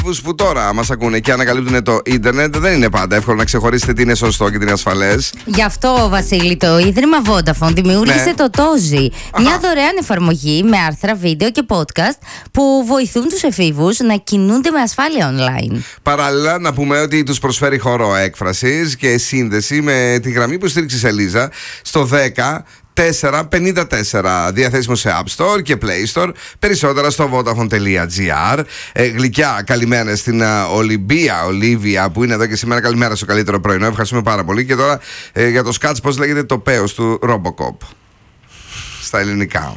που τώρα μας ακούνε και ανακαλύπτουν το ίντερνετ, δεν είναι πάντα εύκολο να ξεχωρίσετε τι είναι σωστό και τι είναι ασφαλές. Γι' αυτό, Βασίλη, το Ίδρυμα Vodafone δημιούργησε το Tozi. Μια δωρεάν εφαρμογή με άρθρα, βίντεο και podcast που βοηθούν τους εφήβους να κινούνται με ασφάλεια online. Παράλληλα, να πούμε ότι τους προσφέρει χώρο έκφρασης και σύνδεση με τη γραμμή που στήριξε Ελίζα στο 10-454, διαθέσιμο σε App Store και Play Store. Περισσότερα στο vodafone.gr. Γλυκιά καλημέρα στην Ολίβια που είναι εδώ και σήμερα. Καλημέρα στο καλύτερο πρωινό. Ευχαριστούμε πάρα πολύ. Και τώρα για το σκάτς, πώς λέγεται το πέος του Robocop στα ελληνικά?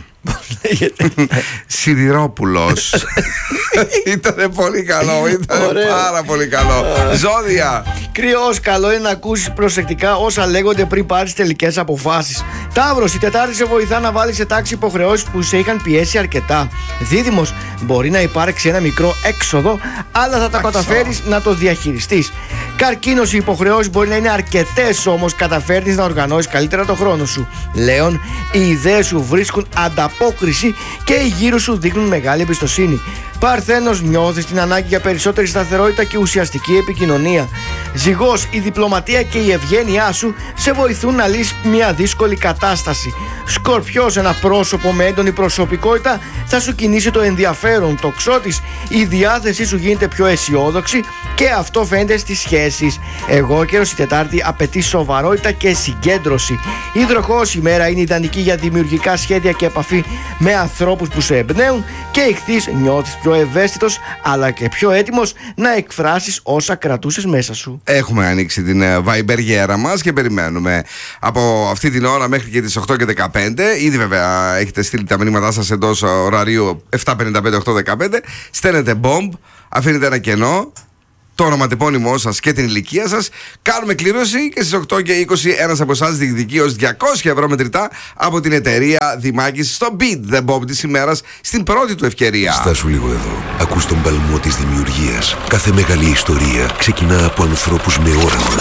Σιδηρόπουλος. Ήτανε πολύ καλό. Ήτανε πάρα πολύ καλό. Ζώδια. Κρυός, καλό είναι να ακούσεις προσεκτικά όσα λέγονται πριν πάρεις τελικές αποφάσεις. Ταύρος, η Τετάρτη σε βοηθά να βάλεις σε τάξη υποχρεώσεις που σε είχαν πιέσει αρκετά. Δίδυμος, μπορεί να υπάρξει ένα μικρό έξοδο, αλλά θα τα καταφέρεις να το διαχειριστείς. Καρκίνος, οι υποχρεώσεις μπορεί να είναι αρκετές, όμως καταφέρνεις να οργανώσεις καλύτερα το χρόνο σου. Λέων, οι ιδέες σου βρίσκουν ανταπόκριση και οι γύρω σου δείχνουν μεγάλη εμπιστοσύνη. Παρθένος, νιώθεις την ανάγκη για περισσότερη σταθερότητα και ουσιαστική επικοινωνία. Ζυγός, η διπλωματία και η ευγένειά σου σε βοηθούν να λύσεις μια δύσκολη κατάσταση. Σκορπιός, ένα πρόσωπο με έντονη προσωπικότητα θα σου κινήσει το ενδιαφέρον. Τοξότης, η διάθεσή σου γίνεται πιο αισιόδοξη και αυτό φαίνεται στις σχέσεις. Εγώκερος, η Τετάρτη απαιτεί σοβαρότητα και συγκέντρωση. Υδροχόος, η μέρα είναι ιδανική για δημιουργικά σχέδια και επαφή με ανθρώπους που σε εμπνέουν. Και Ιχθύς, νιώθεις πιο ευαίσθητος αλλά και πιο έτοιμος να εκφράσεις όσα κρατούσες μέσα σου. Έχουμε ανοίξει την Viber μας και περιμένουμε από αυτή την ώρα μέχρι και τις 8:15. Ήδη βέβαια έχετε στείλει τα μηνύματά σας εντός ωραρίου 7:55-8:15. Στέλνετε bomb, αφήνετε ένα κενό, το ονοματεπώνυμό σας και την ηλικία σας. Κάνουμε κλήρωση και στις 8:20 ένας από εσάς διεκδικεί ως 200 ευρώ μετρητά από την εταιρεία Δημάκης στο Beat The Bob της ημέρας στην πρώτη του ευκαιρία. Στάσου λίγο εδώ. Ακούς τον παλμό της δημιουργίας. Κάθε μεγάλη ιστορία ξεκινά από ανθρώπους με όραμα.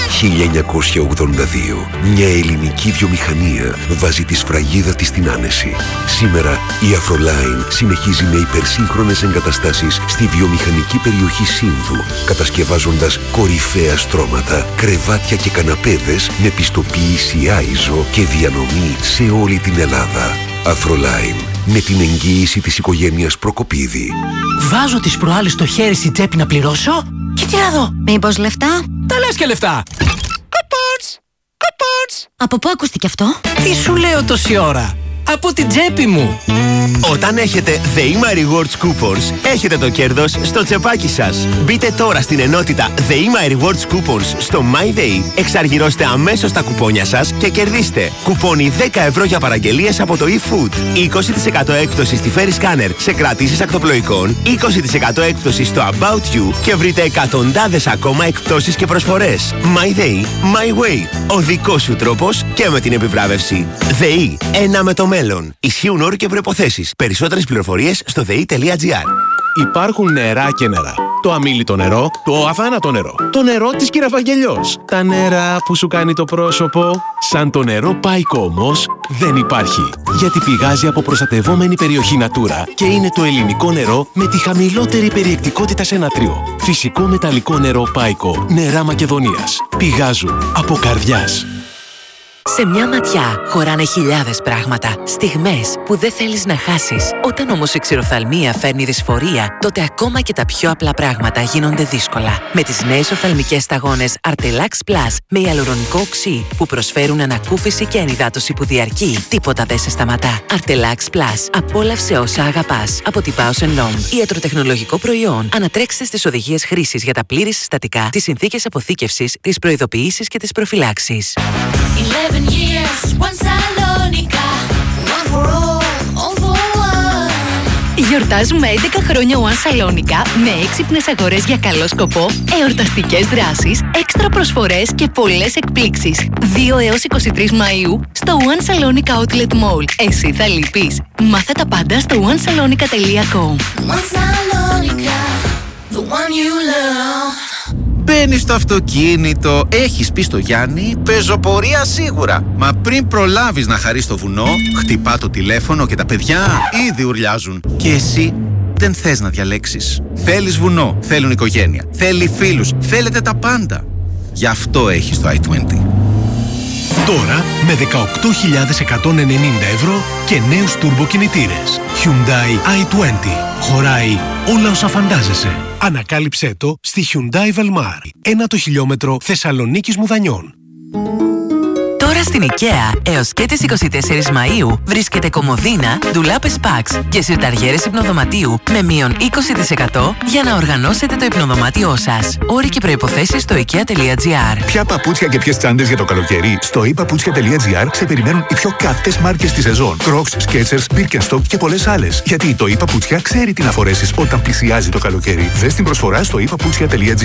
1982. Μια ελληνική βιομηχανία βάζει τη σφραγίδα της στην άνεση. Σήμερα η Afroline συνεχίζει με υπερσύγχρονες εγκαταστάσεις στη βιομηχανική περιοχή Σύνδου, κατασκευάζοντας κορυφαία στρώματα, κρεβάτια και καναπέδες με πιστοποίηση ISO και διανομή σε όλη την Ελλάδα. Afroline, με την εγγύηση της οικογένειας Προκοπίδη. Βάζω τις προάλλες στο χέρι στην τσέπη να πληρώσω και τι να δω? Μήπως λεφτά? Τα λες και λεφτά! Coupons! Από πού ακούστηκε αυτό? Τι σου λέω τόση ώρα? Από την τσέπη μου! Όταν έχετε ΔΕΗΜΑ Rewards Coupons, έχετε το κέρδος στο τσεπάκι σας. Μπείτε τώρα στην ενότητα ΔΕΗΜΑ Rewards Coupons στο MyDay, εξαργυρώστε αμέσως τα κουπόνια σας και κερδίστε κουπόνι 10 ευρώ για παραγγελίες από το eFood, 20% έκπτωση στη Ferry Scanner σε κρατήσεις ακτοπλοϊκών, 20% έκπτωση στο About You και βρείτε εκατοντάδες ακόμα εκπτώσεις και προσφορές. MyDay, My Way. Ο δικός σου τρόπος και με την επιβράβευση. ΔΕΗ, ένα με το μέλλον. Ισχύουν όροι και προϋποθέσεις. Περισσότερες πληροφορίες στο dei.gr. Υπάρχουν νερά και νερά. Το αμίλητο νερό, το αβάνατο νερό, το νερό της Κυραφαγγελιός. Τα νερά που σου κάνει το πρόσωπο. Σαν το νερό Πάικο όμως δεν υπάρχει. Γιατί πηγάζει από προστατευόμενη περιοχή Natura και είναι το ελληνικό νερό με τη χαμηλότερη περιεκτικότητα σε νατρίο. Φυσικό μεταλλικό νερό Πάικο. Νερά Μακεδονίας. Πηγάζουν από καρδιάς. Σε μια ματιά χωράνε χιλιάδες πράγματα, στιγμές που δεν θέλεις να χάσεις. Όταν όμως η ξηροφθαλμία φέρνει δυσφορία, τότε ακόμα και τα πιο απλά πράγματα γίνονται δύσκολα. Με τις νέες οφθαλμικές σταγόνες Artelax Plus με ιαλουρονικό οξύ που προσφέρουν ανακούφιση και ενυδάτωση που διαρκεί, τίποτα δεν σε σταματά. Artelax Plus. Απόλαυσε όσα αγαπάς. Από την Bausch & Lomb. Ιατροτεχνολογικό προϊόν. Ανατρέξτε στις οδηγίες χρήσης για τα πλήρη συστατικά, τις συνθήκες αποθήκευσης, τις προειδοποιήσεις και τις προφυλάξεις. 11 years, one Salonika, one for all for one. Γιορτάζουμε 11 χρόνια One Salonika με έξυπνες αγορές για καλό σκοπό, εορταστικές δράσεις, έξτρα προσφορές και πολλές εκπλήξεις. 2 έως 23 Μαΐου στο One Salonika Outlet Mall. Εσύ θα λείπεις. Μάθε τα πάντα στο onesalonika.com. One Salonika, the one you love. Μπαίνεις στο αυτοκίνητο, έχεις πει στο Γιάννη, πεζοπορία σίγουρα. Μα πριν προλάβεις να χαρείς το βουνό, χτυπά το τηλέφωνο και τα παιδιά ήδη ουρλιάζουν. Και εσύ Δεν θες να διαλέξεις. Θέλεις βουνό, θέλουν οικογένεια, θέλει φίλους, θέλετε τα πάντα. Γι' αυτό έχεις το i20. Τώρα με 18.190 ευρώ και νέους τουρμποκινητήρες. Hyundai i20. Χωράει όλα όσα φαντάζεσαι. Ανακάλυψέ το στη Hyundai Velmar. 1 χιλιόμετρο Θεσσαλονίκης Μουδανιών. Τώρα στην IKEA, έως και τις 24 Μαΐου, βρίσκεται κομμωδίνα, ντουλάπες Pax και σιρταριέρες υπνοδωματίου με μείον 20% για να οργανώσετε το υπνοδωμάτιό σας. Όροι και προϋποθέσεις στο ikea.gr. Ποια παπούτσια και ποιες τσάντες για το καλοκαίρι? Στο epaputsια.gr σε περιμένουν οι πιο καυτές μάρκες της σεζόν. Crocs, Skechers, Birkenstock και πολλές άλλες. Γιατί το ePaputsια ξέρει τι να φορέσεις όταν πλησιάζει το καλοκαίρι. Δες την προσφορά στο epaputsya.gr.